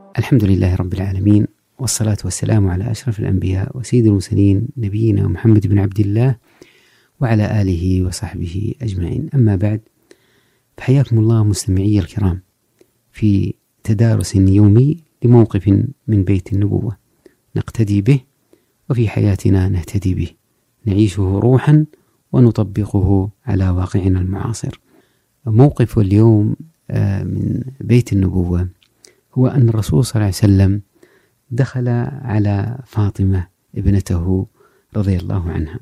الحمد لله رب العالمين، والصلاة والسلام على أشرف الأنبياء وسيد المرسلين نبينا محمد بن عبد الله وعلى آله وصحبه أجمعين. أما بعد، فحياكم الله مستمعي الكرام في تدارس يومي لموقف من بيت النبوة نقتدي به وفي حياتنا نهتدي به، نعيشه روحا ونطبقه على واقعنا المعاصر. موقف اليوم من بيت النبوة هو أن الرسول صلى الله عليه وسلم دخل على فاطمة ابنته رضي الله عنها.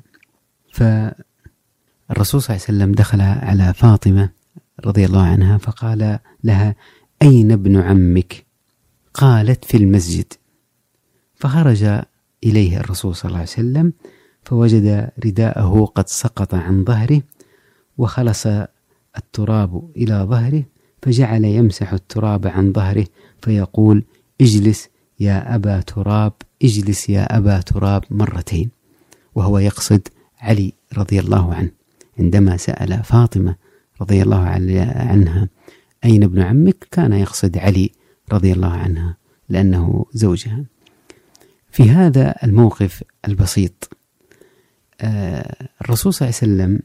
فالرسول صلى الله عليه وسلم دخل على فاطمة رضي الله عنها فقال لها: أين ابن عمك؟ قالت: في المسجد. فخرج إليه الرسول صلى الله عليه وسلم فوجد رداءه قد سقط عن ظهره وخلص التراب إلى ظهره، فجعل يمسح التراب عن ظهره فيقول: اجلس يا أبا تراب، اجلس يا أبا تراب مرتين، وهو يقصد علي رضي الله عنه. عندما سأل فاطمة رضي الله عنها أين ابن عمك، كان يقصد علي رضي الله عنها لأنه زوجها. في هذا الموقف البسيط الرسول صلى الله عليه وسلم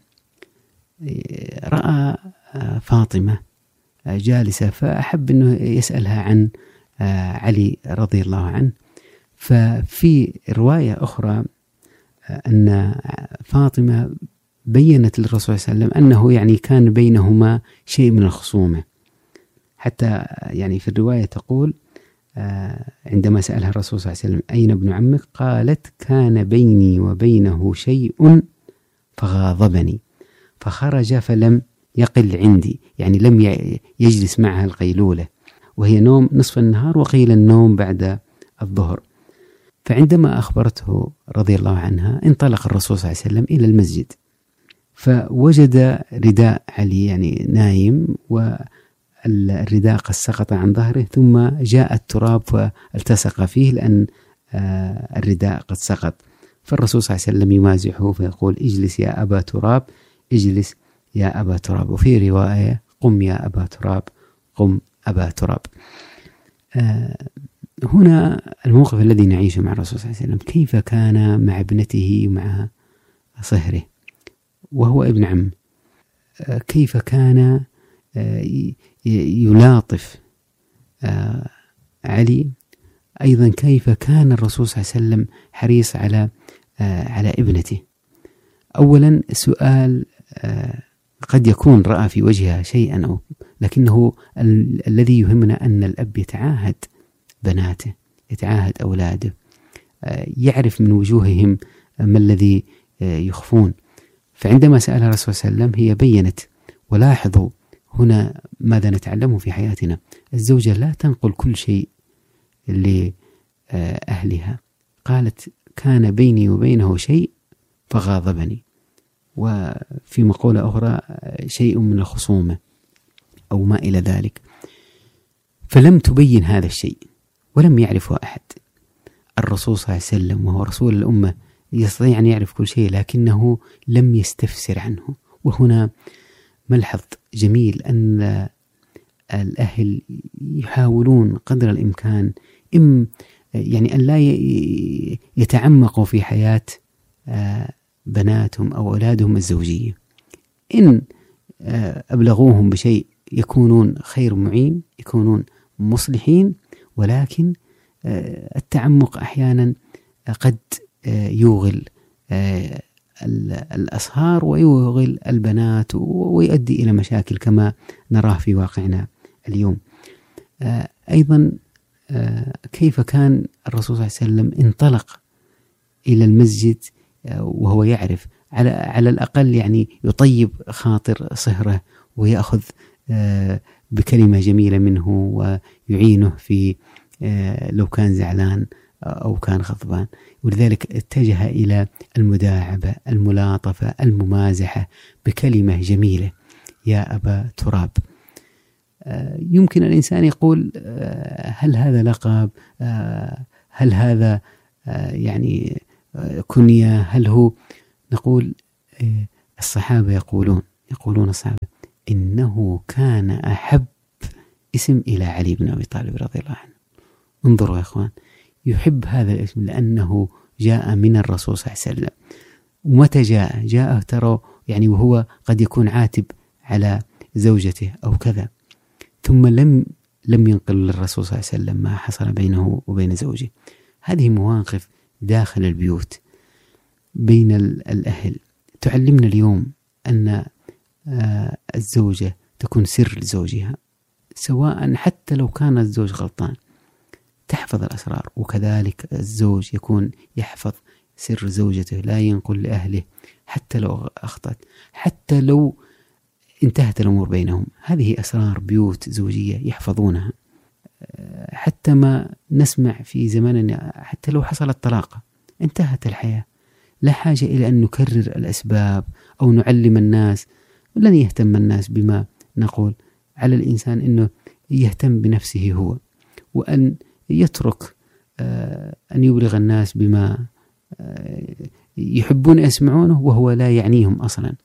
رأى فاطمة جالسة فأحب أنه يسألها عن علي رضي الله عنه. ففي رواية أخرى أن فاطمة بيّنت للرسول صلى الله عليه وسلم أنه يعني كان بينهما شيء من الخصومة، حتى يعني في الرواية تقول عندما سألها الرسول صلى الله عليه وسلم أين ابن عمك، قالت: كان بيني وبينه شيء فغاضبني فخرج فلم يقل عندي، يعني لم يجلس معها القيلولة، وهي نوم نصف النهار وقيل النوم بعد الظهر. فعندما أخبرته رضي الله عنها انطلق الرسول صلى الله عليه وسلم إلى المسجد، فوجد رداء علي يعني نايم والرداء قد سقط عن ظهره، ثم جاء التراب فالتصق فيه لأن الرداء قد سقط. فالرسول صلى الله عليه وسلم يمازحه فيقول: اجلس يا أبا تراب، اجلس يا أبا تراب. وفي رواية: قم يا أبا تراب، قم أبا تراب. هنا الموقف الذي نعيشه مع الرسول صلى الله عليه وسلم، كيف كان مع ابنته ومع صهره وهو ابن عم، كيف كان يلاطف علي، أيضا كيف كان الرسول صلى الله عليه وسلم حريص على ابنته. أولا سؤال قد يكون رأى في وجهها شيئا لكنه الذي يهمنا أن الأب يتعاهد بناته، يتعاهد أولاده، يعرف من وجوههم ما الذي يخفون. فعندما سألها الرسول صلى الله عليه وسلم هي بيّنت. ولاحظوا هنا ماذا نتعلمه في حياتنا: الزوجة لا تنقل كل شيء لأهلها. قالت: كان بيني وبينه شيء فغاضبني، وفي مقولة أخرى شيء من الخصومة أو ما إلى ذلك. فلم تبين هذا الشيء ولم يعرفه أحد. الرسول صلى الله عليه وسلم وهو رسول الأمة يستطيع أن يعرف كل شيء، لكنه لم يستفسر عنه. وهنا ملحظ جميل أن الأهل يحاولون قدر الإمكان يعني أن لا يتعمقوا في حياة بناتهم أو أولادهم الزوجية. إن أبلغوهم بشيء يكونون خير معين، يكونون مصلحين، ولكن التعمق أحيانا قد يوغل الأصهار ويوغل البنات ويؤدي إلى مشاكل كما نراه في واقعنا اليوم. أيضا كيف كان الرسول صلى الله عليه وسلم انطلق إلى المسجد وهو يعرف على الأقل يعني يطيب خاطر صهره ويأخذ بكلمة جميلة منه ويعينه في لو كان زعلان أو كان غضبان. ولذلك اتجه إلى المداعبة، الملاطفة، الممازحة بكلمة جميلة: يا أبا تراب. يمكن الإنسان يقول: هل هذا لقب؟ هل هذا يعني كنية؟ هل هو؟ نقول الصحابة يقولون الصحابة إنه كان أحب اسم إلى علي بن أبي طالب رضي الله عنه، انظروا يا إخوان، يحب هذا الاسم لأنه جاء من الرسول صلى الله عليه وسلم. ومتى جاء ترى يعني وهو قد يكون عاتب على زوجته أو كذا، ثم لم ينقل للرسول صلى الله عليه وسلم ما حصل بينه وبين زوجه. هذه مواقف داخل البيوت بين الأهل تعلمنا اليوم أن الزوجة تكون سر لزوجها، سواء حتى لو كان الزوج غلطان تحفظ الأسرار، وكذلك الزوج يكون يحفظ سر زوجته، لا ينقل لأهله حتى لو أخطأت، حتى لو انتهت الأمور بينهم. هذه أسرار بيوت زوجية يحفظونها. حتى ما نسمع في زماننا حتى لو حصلت طلاق انتهت الحياة، لا حاجة إلى أن نكرر الأسباب أو نعلم الناس. لن يهتم الناس بما نقول، على الإنسان أنه يهتم بنفسه هو، وأن يترك أن يبلغ الناس بما يحبون يسمعونه وهو لا يعنيهم أصلا.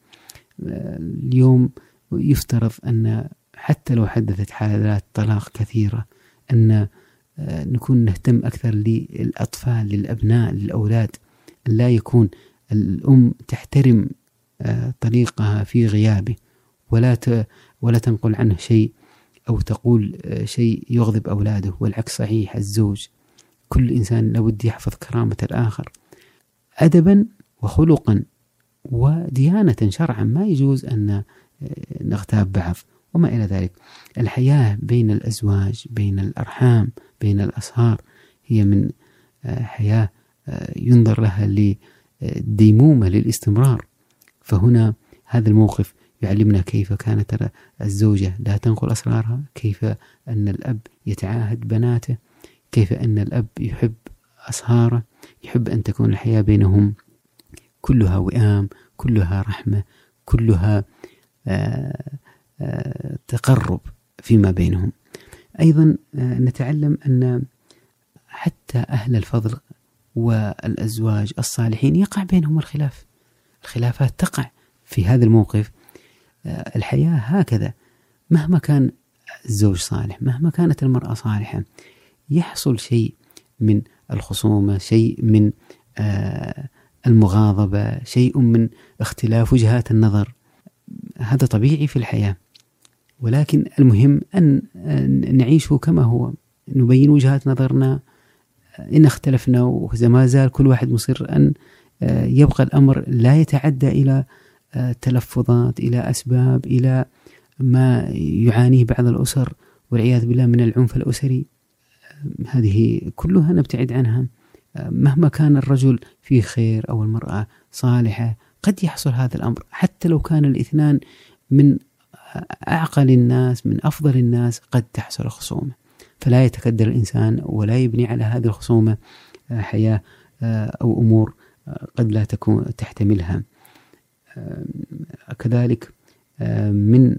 اليوم يفترض أن حتى لو حدثت حالات طلاق كثيرة أن نكون نهتم أكثر للأطفال، للأبناء، للأولاد، أن لا يكون الأم تحترم طريقها في غيابه ولا تنقل عنه شيء أو تقول شيء يغضب أولاده، والعكس صحيح. الزوج كل إنسان لابد يحفظ كرامة الآخر أدبا وخلقا وديانة شرعا. ما يجوز أن نغتاب بعض وما إلى ذلك. الحياة بين الأزواج، بين الأرحام، بين الأصهار هي من حياة ينظر لها للديمومة، للاستمرار. فهنا هذا الموقف يعلمنا كيف كانت الزوجة لا تنقل أسرارها، كيف أن الأب يتعاهد بناته، كيف أن الأب يحب أصهاره، يحب أن تكون الحياة بينهم كلها وئام، كلها رحمة، كلها تقرب فيما بينهم. أيضا نتعلم أن حتى أهل الفضل والأزواج الصالحين يقع بينهم الخلافات تقع في هذا الموقف. الحياة هكذا، مهما كان الزوج صالح، مهما كانت المرأة صالحة، يحصل شيء من الخصومة، شيء من المغاضبة، شيء من اختلاف وجهات النظر. هذا طبيعي في الحياة، ولكن المهم أن نعيشه كما هو، نبين وجهات نظرنا إن اختلفنا، وإذا ما زال كل واحد مصر أن يبقى الأمر لا يتعدى إلى تلفظات، إلى أسباب، إلى ما يعانيه بعض الأسر والعياذ بالله من العنف الأسري. هذه كلها نبتعد عنها. مهما كان الرجل فيه خير أو المرأة صالحة قد يحصل هذا الأمر، حتى لو كان الاثنان من أعقل الناس، من أفضل الناس، قد تحصل خصومة. فلا يتكدر الإنسان ولا يبني على هذه الخصومة حياة أو أمور قد لا تكون تحتملها. كذلك من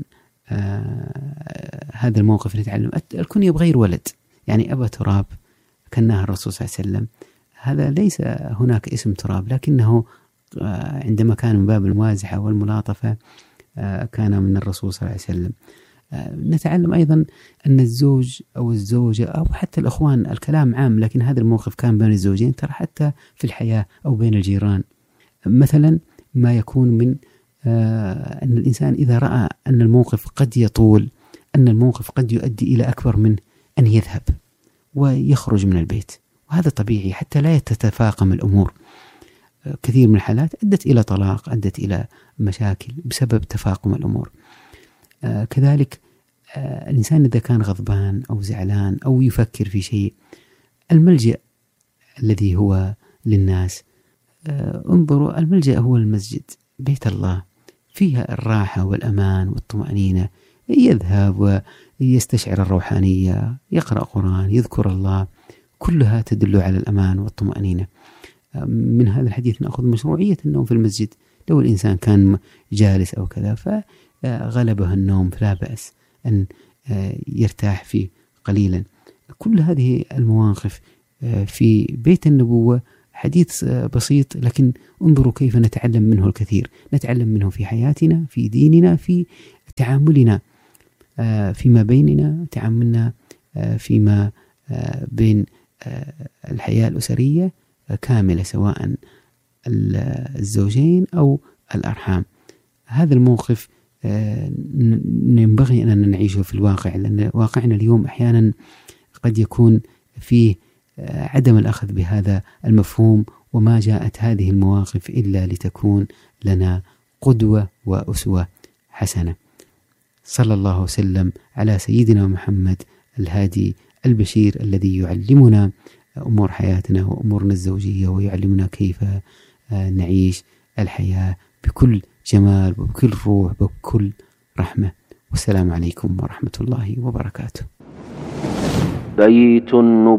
هذا الموقف نتعلم الكنية بغير ولد، يعني أبا تراب كناها الرسول صلى الله عليه وسلم. هذا ليس هناك اسم تراب، لكنه عندما كان من باب الموازحة والملاطفة كان من الرسول صلى الله عليه وسلم. نتعلم أيضا أن الزوج أو الزوجة أو حتى الأخوان، الكلام عام لكن هذا الموقف كان بين الزوجين، ترى حتى في الحياة أو بين الجيران. مثلا ما يكون من أن الإنسان إذا رأى أن الموقف قد يطول، أن الموقف قد يؤدي إلى أكبر من أن يذهب ويخرج من البيت، وهذا طبيعي حتى لا تتفاقم الأمور. كثير من الحالات أدت إلى طلاق، أدت إلى مشاكل بسبب تفاقم الأمور. كذلك الإنسان إذا كان غضبان أو زعلان أو يفكر في شيء، الملجأ الذي هو للناس، انظروا، الملجأ هو المسجد، بيت الله، فيها الراحة والأمان والطمأنينة. يذهب ويستشعر الروحانية، يقرأ قرآن، يذكر الله، كلها تدل على الأمان والطمأنينة. من هذا الحديث نأخذ مشروعية النوم في المسجد. لو الإنسان كان جالس أو كذا فغلبه النوم فلا بأس أن يرتاح فيه قليلا. كل هذه المواقف في بيت النبوة حديث بسيط، لكن انظروا كيف نتعلم منه الكثير. نتعلم منه في حياتنا، في ديننا، في تعاملنا فيما بيننا، تعاملنا فيما بين الحياة الأسرية كاملة، سواء الزوجين أو الأرحام. هذا الموقف ينبغي أن نعيشه في الواقع، لأن واقعنا اليوم أحيانا قد يكون فيه عدم الأخذ بهذا المفهوم، وما جاءت هذه المواقف إلا لتكون لنا قدوة وأسوة حسنة. صلى الله وسلم على سيدنا محمد الهادي البشير، الذي يعلمنا أمور حياتنا وأمورنا الزوجية، ويعلمنا كيف نعيش الحياة بكل جمال وبكل روح وبكل رحمة. والسلام عليكم ورحمة الله وبركاته. بيت